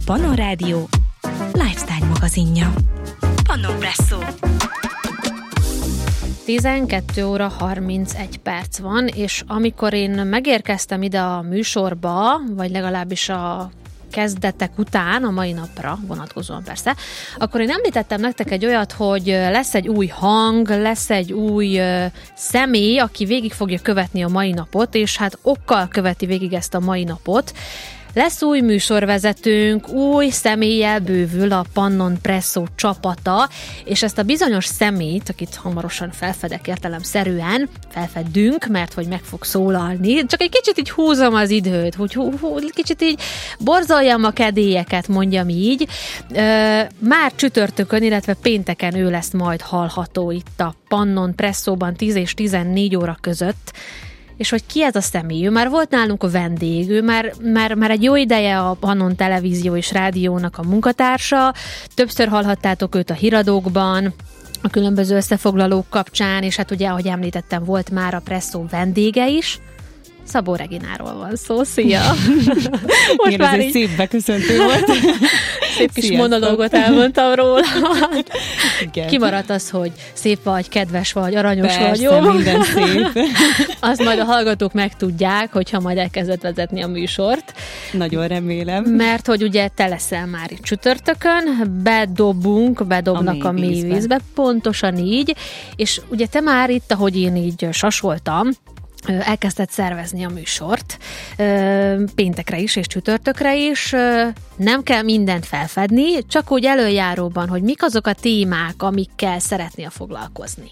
Pannon Rádió lifestyle magazinja. Pannon Presszó. 12 óra 31 perc van, és amikor én megérkeztem ide a műsorba, vagy legalábbis a kezdetek után, a mai napra vonatkozóan persze, akkor én említettem nektek egy olyat, hogy lesz egy új hang, lesz egy új személy, aki végig fogja követni a mai napot, és hát okkal követi végig ezt a mai napot. Lesz új műsorvezetőnk, új személlyel bővül a Pannon Presszó csapata, és ezt a bizonyos személyt, akit hamarosan felfedek értelemszerűen, felfeddünk, mert hogy meg fog szólalni, csak egy kicsit így húzom az időt, hogy kicsit így borzoljam a kedélyeket, mondjam így. Már csütörtökön, illetve pénteken ő lesz majd hallható itt a Pannon Presszóban 10 és 14 óra között. És hogy ki ez a személy? Ő már volt nálunk a vendég, ő már egy jó ideje a Pannon Televízió és Rádiónak a munkatársa, többször hallhattátok őt a híradókban, a különböző összefoglalók kapcsán, és hát ugye, ahogy említettem, volt már a Presszó vendége is. Szabó Regináról van szó, szia! Most igen, már ez egy szép beköszöntő volt. Szép kis monológot elmondtam róla. Kimaradt az, hogy szép vagy, kedves vagy, aranyos persze, vagy, jó? Minden szép. Azt majd a hallgatók megtudják, hogyha majd elkezdett vezetni a műsort. Nagyon remélem. Mert hogy ugye te leszel már itt csütörtökön, bedobnak a mélyvízbe, pontosan így, és ugye te már itt, ahogy én így sasoltam, elkezdett szervezni a műsort péntekre is és csütörtökre is. Nem kell mindent felfedni, csak úgy előjáróban, hogy mik azok a témák, amikkel szeretnél foglalkozni.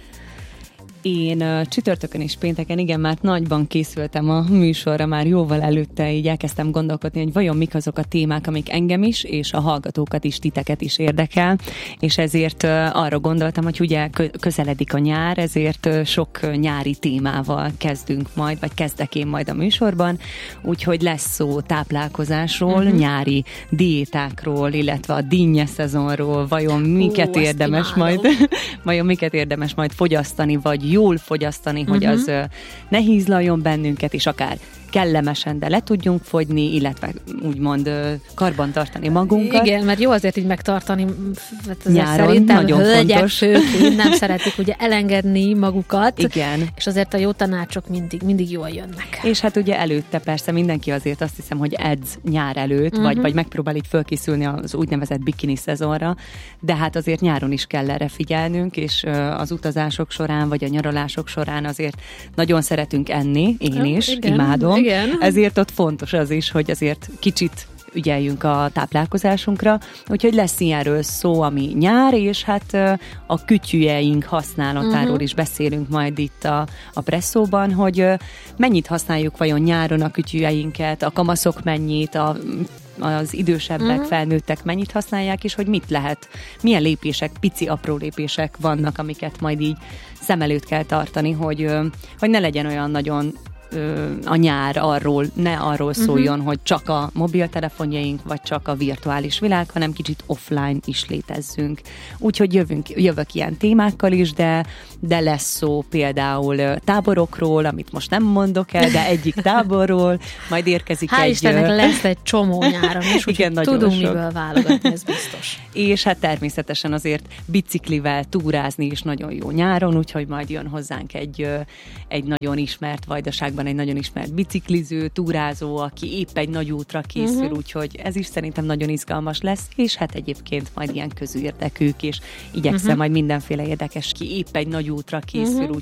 Én csütörtökön és pénteken igen, már nagyban készültem a műsorra, már jóval előtte így elkezdtem gondolkodni, hogy vajon mik azok a témák, amik engem is, és a hallgatókat is, titeket is érdekel, és ezért arra gondoltam, hogy ugye közeledik a nyár, ezért sok nyári témával kezdünk majd, vagy kezdek én majd a műsorban, úgyhogy lesz szó táplálkozásról, nyári diétákról, illetve a dinnye szezonról, vajon miket érdemes majd fogyasztani, vagy jól fogyasztani, hogy az ne hízlaljon bennünket, és akár kellemesen, de le tudjunk fogyni, illetve úgymond karbantartani magunkat. Igen, mert jó azért így megtartani, nyáron szerintem nagyon hölgyek fontos. főként nem szeretik ugye elengedni magukat. Igen. És azért a jó tanácsok mindig jól jönnek. És hát ugye előtte persze mindenki azért azt hiszem, hogy edz nyár előtt, vagy megpróbál így fölkészülni az úgynevezett bikini szezonra, de hát azért nyáron is kell erre figyelnünk, és az utazások során, vagy a nyaralások során azért nagyon szeretünk enni, én is, igen, imádom. Igen. Ezért ott fontos az is, hogy azért kicsit ügyeljünk a táplálkozásunkra, úgyhogy lesz ilyenről szó, ami nyár, és hát a kütyüjeink használatáról is beszélünk majd itt a Presszóban, hogy mennyit használjuk vajon nyáron a kütyüjeinket, a kamaszok mennyit, az idősebbek, felnőttek mennyit használják, és hogy mit lehet, milyen lépések, pici apró lépések vannak, amiket majd így szem előtt kell tartani, hogy ne legyen olyan nagyon a nyár ne arról szóljon, hogy csak a mobiltelefonjaink, vagy csak a virtuális világ, hanem kicsit offline is létezzünk. Úgyhogy jövök ilyen témákkal is, de lesz szó például táborokról, amit most nem mondok el, de egyik táborról, majd érkezik Hál' Istennek lesz egy csomó nyáron, és úgyhogy tudunk miből válogatni, ez biztos. És hát természetesen azért biciklivel túrázni is nagyon jó nyáron, úgyhogy majd jön hozzánk egy nagyon ismert Vajdaságban egy nagyon ismert bicikliző, túrázó, aki épp egy nagy útra készül, úgyhogy ez is szerintem nagyon izgalmas lesz, és hát egyébként majd ilyen közérdekűk, és igyekszem majd mindenféle érdekes, ki épp egy nagy útra készül,